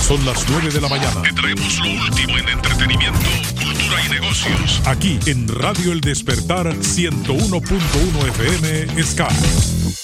Son las 9 de la mañana. Te traemos lo último en entretenimiento, cultura y negocios. Aquí en Radio El Despertar 101.1 FM Sky.